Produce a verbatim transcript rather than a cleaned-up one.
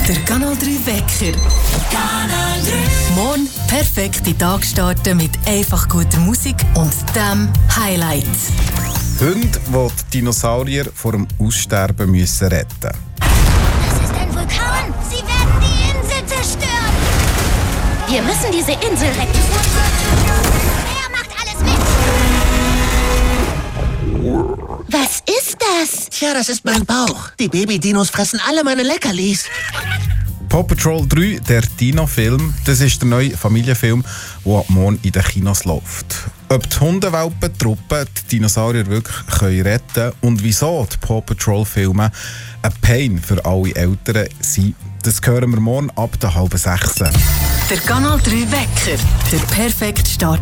Der Kanal drei Wecker. Kanal drei. Morgen perfekt in den Tag starten mit einfach guter Musik und dem Highlight. Hunde, die die Dinosaurier vor dem Aussterben müssen retten. Das ist ein Vulkan. Sie werden die Insel zerstören. Wir müssen diese Insel retten. Er macht alles mit. Was ist das? Tja, das ist mein Bauch. Die Baby-Dinos fressen alle meine Leckerlis. Paw Patrol drei, der Dino-Film, das ist der neue Familienfilm, der ab morgen in den Kinos läuft. Ob die Hundewelpen-Truppe die Dinosaurier wirklich können retten können und wieso die Paw Patrol-Filme ein Pain für alle Eltern sind, das hören wir morgen ab der halben sechs. Der Kanal drei Wecker. Der perfekte Start